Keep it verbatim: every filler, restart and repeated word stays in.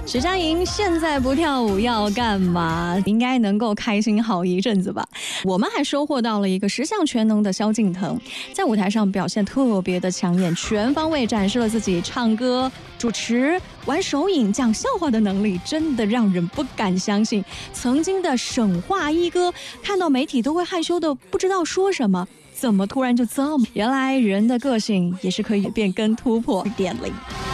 徐佳莹现在不跳舞要干嘛？应该能够开心好一阵子吧。我们还收获到了一个十项全能的萧敬腾，在舞台上表现特别的抢眼，全方位展示了自己唱歌、主持、玩手影、讲笑话的能力，真的让人不敢相信。曾经的省话一哥，看到媒体都会害羞的不知道说什么，怎么突然就这么？原来人的个性也是可以变更突破点零。